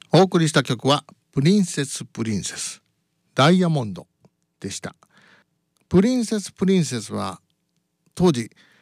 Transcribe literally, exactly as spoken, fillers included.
お送りした曲はプリンセスプリンセスダイヤモンドでした。プリンセスプリンセスは当時